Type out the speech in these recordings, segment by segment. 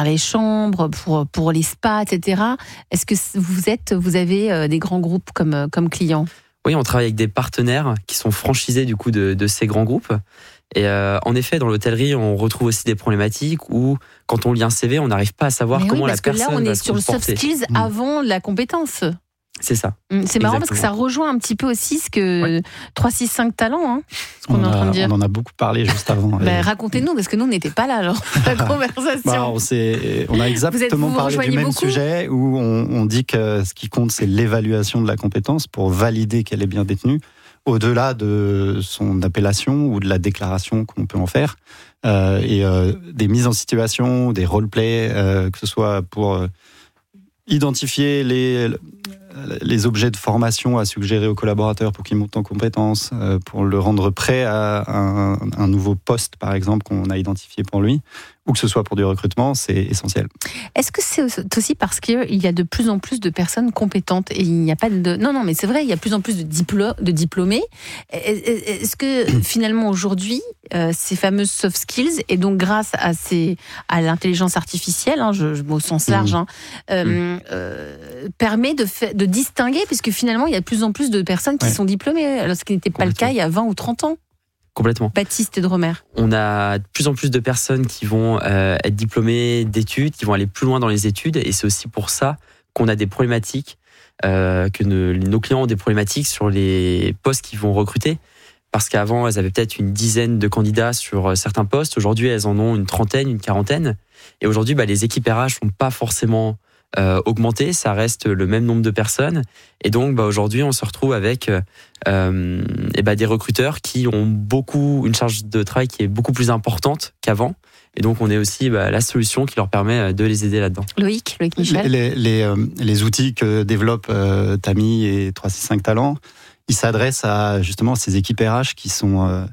faire les chambres, pour les spas, etc. Est-ce que vous avez des grands groupes comme clients ? Oui, on travaille avec des partenaires qui sont franchisés du coup de ces grands groupes. Et en effet, dans l'hôtellerie, on retrouve aussi des problématiques où, quand on lit un CV, on n'arrive pas à savoir comment la personne va se comporter. Parce que là, on est sur le soft skills avant la compétence. C'est ça. C'est marrant parce que ça rejoint un petit peu aussi ce que 365 talents, ce qu'on est en train de dire. On en a beaucoup parlé juste avant. Racontez-nous, parce que nous, on n'était pas là, la conversation. On a exactement parlé du même sujet où on dit que ce qui compte, c'est l'évaluation de la compétence pour valider qu'elle est bien détenue, au-delà de son appellation ou de la déclaration qu'on peut en faire. Des mises en situation, des roleplays, que ce soit pour identifier les objets de formation à suggérer aux collaborateurs pour qu'ils montent en compétences, pour le rendre prêt à un nouveau poste, par exemple, qu'on a identifié pour lui, ou que ce soit pour du recrutement, c'est essentiel. Est-ce que c'est aussi parce qu'il y a de plus en plus de personnes compétentes et il n'y a pas de... Non, mais c'est vrai, il y a de plus en plus de diplômés. Est-ce que finalement aujourd'hui, ces fameuses soft skills, et donc grâce à l'intelligence artificielle, au sens large, permet de distinguer, puisque finalement il y a de plus en plus de personnes qui sont diplômées, alors ce qui n'était pas le cas il y a 20 ou 30 ans. Complètement. Baptiste Dromer. On a de plus en plus de personnes qui vont être diplômées d'études, qui vont aller plus loin dans les études, et c'est aussi pour ça qu'on a des problématiques, que nos clients ont des problématiques sur les postes qu'ils vont recruter. Parce qu'avant, elles avaient peut-être une dizaine de candidats sur certains postes. Aujourd'hui, elles en ont une trentaine, une quarantaine. Et aujourd'hui, les équipes RH ne sont pas forcément augmentées. Ça reste le même nombre de personnes. Et donc, aujourd'hui, on se retrouve avec des recruteurs qui ont une charge de travail qui est beaucoup plus importante qu'avant. Et donc, on est aussi la solution qui leur permet de les aider là-dedans. Loïc Michel. Les outils que développent Tami et 365 Talents, ils s'adressent à justement ces équipes RH qui sont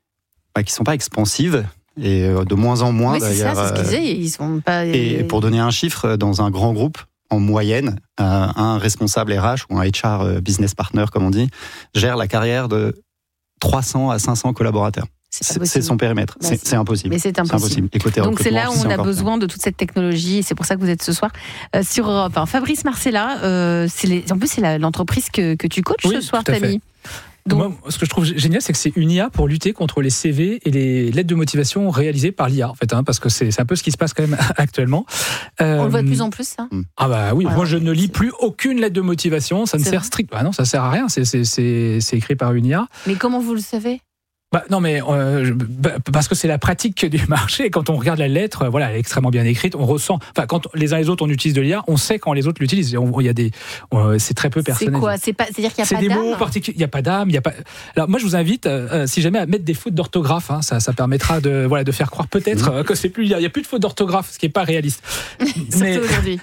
pas expansives et de moins en moins. Oui, c'est d'ailleurs. Ça, c'est ce qu'ils disaient. Ils sont pas. Et pour donner un chiffre, dans un grand groupe, en moyenne, un responsable RH ou un HR business partner, comme on dit, gère la carrière de 300 à 500 collaborateurs. C'est son périmètre. C'est impossible. Mais c'est impossible. Donc c'est là où on a besoin de toute cette technologie. Et c'est pour ça que vous êtes ce soir sur Europe 1. Fabrice Marcella, en plus c'est l'entreprise que tu coaches ce soir, Tami. Donc, moi, ce que je trouve génial, c'est que c'est une IA pour lutter contre les CV et les lettres de motivation réalisées par l'IA, en fait, parce que c'est un peu ce qui se passe quand même actuellement. On le voit de plus en plus, ça. Ah bah oui, moi je ne lis plus aucune lettre de motivation, ça ne sert strictement. Non, ça sert à rien. C'est écrit par une IA. Mais comment vous le savez ? Non, mais parce que c'est la pratique du marché. Quand on regarde la lettre, elle est extrêmement bien écrite. On ressent. Quand les uns et les autres on utilise de l'IA, on sait quand les autres l'utilisent. Il y a c'est très peu personnalisé. C'est quoi ? C'est-à-dire qu'il n'y a pas d'âme. C'est des mots particuliers. Il n'y a pas d'âme. Alors moi, je vous invite, si jamais, à mettre des fautes d'orthographe. Ça permettra de faire croire peut-être que c'est plus. Il y a plus de fautes d'orthographe, ce qui n'est pas réaliste. Surtout aujourd'hui.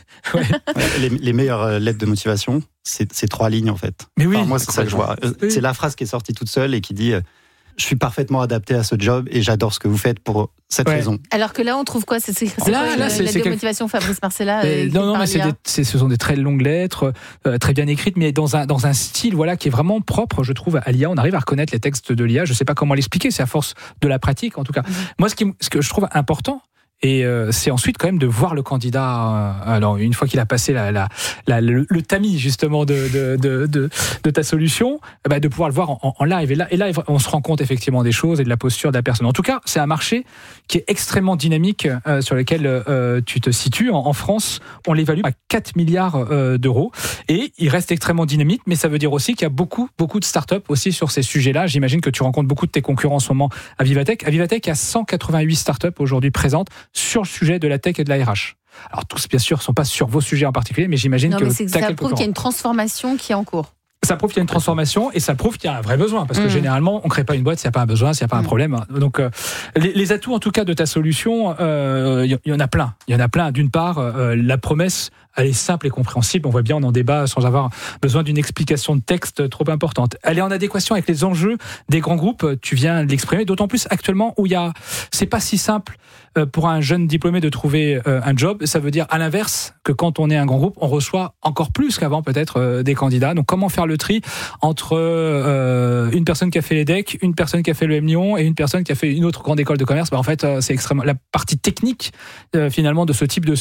Les meilleures lettres de motivation, c'est 3 lignes en fait. Mais oui. Moi, c'est ça que je vois. C'est la phrase qui est sortie toute seule et qui dit. Je suis parfaitement adapté à ce job et j'adore ce que vous faites pour cette raison. Alors que là, on trouve quoi ? C'est la motivation, Fabrice Marcella. Non, mais ce sont des très longues lettres, très bien écrites, mais dans un style qui est vraiment propre, je trouve, à l'IA. On arrive à reconnaître les textes de l'IA. Je ne sais pas comment l'expliquer, c'est à force de la pratique, en tout cas. Moi, ce que je trouve important, et c'est ensuite quand même de voir le candidat, alors une fois qu'il a passé le tamis justement de ta solution, de pouvoir le voir en live. Et là, on se rend compte effectivement des choses et de la posture de la personne. En tout cas, c'est un marché qui est extrêmement dynamique, sur lequel tu te situes. En France, on l'évalue à 4 milliards d'euros. Et il reste extrêmement dynamique, mais ça veut dire aussi qu'il y a beaucoup de startups aussi sur ces sujets-là. J'imagine que tu rencontres beaucoup de tes concurrents en ce moment à Vivatech. À Vivatech, il y a 188 startups aujourd'hui présentes sur le sujet de la tech et de la RH. Alors tous, bien sûr, ne sont pas sur vos sujets en particulier, mais j'imagine que ça prouve qu'il y a une transformation qui est en cours. Ça prouve qu'il y a une transformation et ça prouve qu'il y a un vrai besoin, parce que généralement, on ne crée pas une boîte s'il n'y a pas un besoin, s'il n'y a pas un problème. Donc, les atouts, en tout cas, de ta solution, il y en a plein. Il y en a plein. D'une part, la promesse, elle est simple et compréhensible. On voit bien, on en débat sans avoir besoin d'une explication de texte trop importante. Elle est en adéquation avec les enjeux des grands groupes. Tu viens de l'exprimer, d'autant plus actuellement où c'est pas si simple pour un jeune diplômé de trouver un job. Ça veut dire, à l'inverse, que quand on est un grand groupe, on reçoit encore plus qu'avant peut-être des candidats. Donc, comment faire le tri entre une personne qui a fait l'EDEC, une personne qui a fait le M-Lyon et une personne qui a fait une autre grande école de commerce? En fait, c'est extrêmement la partie technique finalement de ce type de